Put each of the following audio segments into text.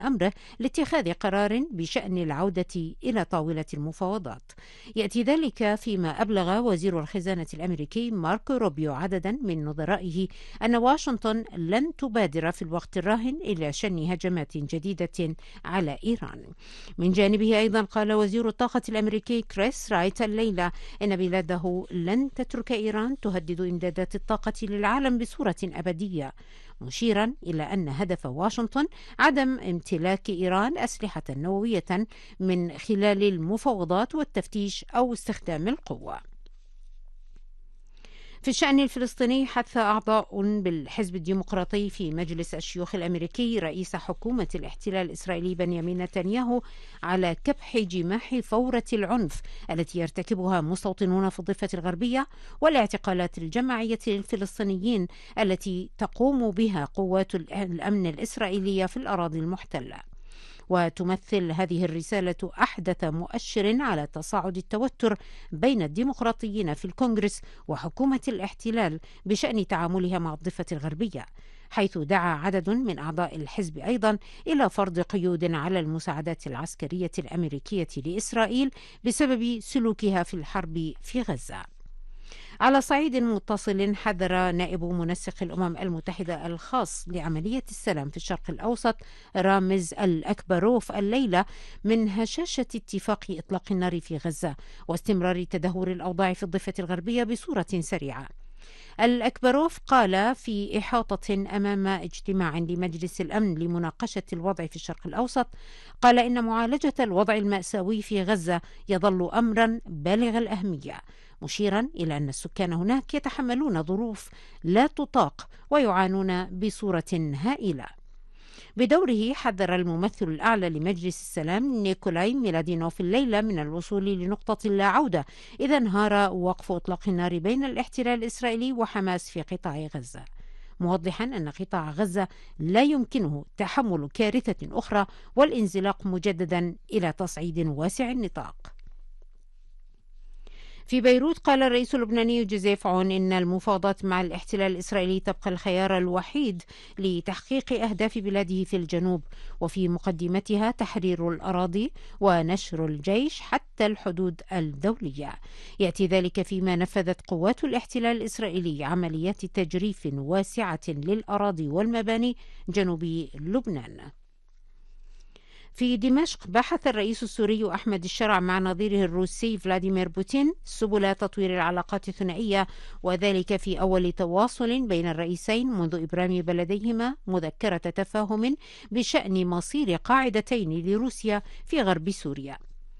أمره لاتخاذ قرار بشأن العودة إلى طاولة المفاوضات. يأتي ذلك فيما أبلغ وزير الخزانة الأمريكي ماركو روبيو عددا من نظرائه أن واشنطن لن تبادر في الوقت الراهن إلى شن هجمات جديدة على إيران. من جانبه أيضا قال وزير الطاقة الأمريكي كريس رايت الليلة إن بلاده لن تترك إيران تهدد إمدادات الطاقة للعالم بصورة أبدية، مشيرا إلى أن هدف واشنطن عدم امتلاك إيران أسلحة نووية من خلال المفاوضات والتفتيش أو استخدام القوة. في الشأن الفلسطيني، حث أعضاء بالحزب الديمقراطي في مجلس الشيوخ الأمريكي رئيس حكومة الاحتلال الإسرائيلي بنيامين نتنياهو على كبح جماح فورة العنف التي يرتكبها مستوطنون في الضفة الغربية والاعتقالات الجماعية للفلسطينيين التي تقوم بها قوات الأمن الإسرائيلية في الأراضي المحتلة. وتمثل هذه الرسالة أحدث مؤشر على تصاعد التوتر بين الديمقراطيين في الكونغرس وحكومة الاحتلال بشأن تعاملها مع الضفة الغربية، حيث دعا عدد من أعضاء الحزب أيضا إلى فرض قيود على المساعدات العسكرية الأمريكية لإسرائيل بسبب سلوكها في الحرب في غزة. على صعيد متصل، حذر نائب منسق الأمم المتحدة الخاص لعملية السلام في الشرق الأوسط رامز الأكبروف الليلة من هشاشة اتفاق إطلاق النار في غزة واستمرار تدهور الأوضاع في الضفة الغربية بصورة سريعة. الأكبروف قال في إحاطة أمام اجتماع لمجلس الأمن لمناقشة الوضع في الشرق الأوسط، قال إن معالجة الوضع المأساوي في غزة يظل أمرا بالغ الأهمية، مشيرا إلى أن السكان هناك يتحملون ظروف لا تطاق ويعانون بصورة هائلة. بدوره حذر الممثل الأعلى لمجلس السلام نيكولاي ميلادينوف الليلة من الوصول لنقطة لا عودة إذا انهار وقف إطلاق النار بين الاحتلال الإسرائيلي وحماس في قطاع غزة، موضحا أن قطاع غزة لا يمكنه تحمل كارثة أخرى والانزلاق مجددا إلى تصعيد واسع النطاق. في بيروت، قال الرئيس اللبناني جوزيف عون إن المفاوضات مع الاحتلال الإسرائيلي تبقى الخيار الوحيد لتحقيق أهداف بلاده في الجنوب، وفي مقدمتها تحرير الأراضي ونشر الجيش حتى الحدود الدولية. يأتي ذلك فيما نفذت قوات الاحتلال الإسرائيلي عمليات تجريف واسعة للأراضي والمباني جنوب لبنان. في دمشق، بحث الرئيس السوري أحمد الشرع مع نظيره الروسي فلاديمير بوتين سبل تطوير العلاقات الثنائية، وذلك في أول تواصل بين الرئيسين منذ إبرام بلديهما مذكرة تفاهم بشأن مصير قاعدتين لروسيا في غرب سوريا.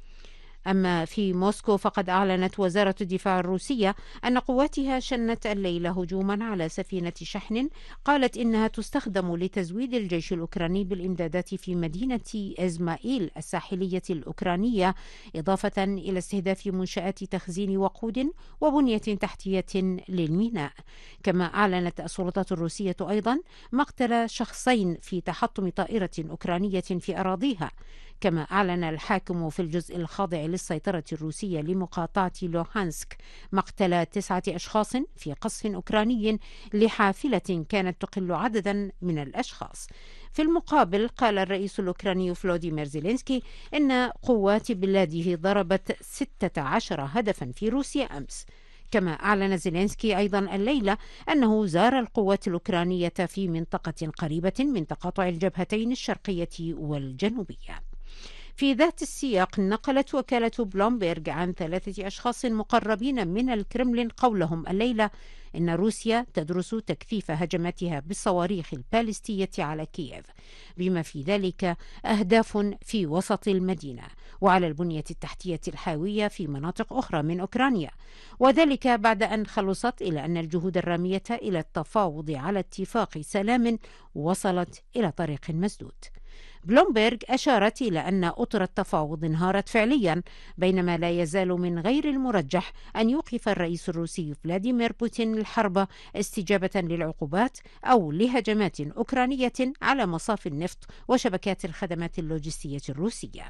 أما في موسكو، فقد أعلنت وزارة الدفاع الروسية أن قواتها شنت الليلة هجوما على سفينة شحن قالت إنها تستخدم لتزويد الجيش الأوكراني بالإمدادات في مدينة إزمائيل الساحلية الأوكرانية، إضافة إلى استهداف منشآت تخزين وقود وبنية تحتية للميناء. كما أعلنت السلطات الروسية أيضا مقتل شخصين في تحطم طائرة أوكرانية في أراضيها. كما أعلن الحاكم في الجزء الخاضع للسيطرة الروسية لمقاطعة لوهانسك مقتل 9 أشخاص في قصف أوكراني لحافلة كانت تقل عددا من الأشخاص. في المقابل، قال الرئيس الأوكراني فلوديمير زيلينسكي إن قوات بلاده ضربت 16 هدفا في روسيا أمس. كما أعلن زيلينسكي أيضا الليلة أنه زار القوات الأوكرانية في منطقة قريبة من تقاطع الجبهتين الشرقية والجنوبية. في ذات السياق، نقلت وكالة بلومبيرغ عن 3 أشخاص مقربين من الكرملين قولهم الليلة إن روسيا تدرس تكثيف هجماتها بالصواريخ البالستية على كييف، بما في ذلك أهداف في وسط المدينة وعلى البنية التحتية الحاوية في مناطق أخرى من أوكرانيا، وذلك بعد أن خلصت إلى أن الجهود الرامية إلى التفاوض على اتفاق سلام وصلت إلى طريق مسدود. بلومبيرغ أشارت إلى أن أطر التفاوض انهارت فعليا، بينما لا يزال من غير المرجح أن يوقف الرئيس الروسي فلاديمير بوتين الحرب استجابة للعقوبات أو لهجمات أوكرانية على مصافي النفط وشبكات الخدمات اللوجستية الروسية.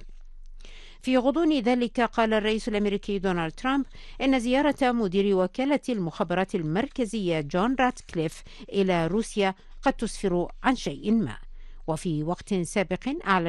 في غضون ذلك، قال الرئيس الأمريكي دونالد ترامب إن زيارة مدير وكالة المخابرات المركزية جون راتكليف إلى روسيا قد تسفر عن شيء ما. وفي وقت سابق أعلن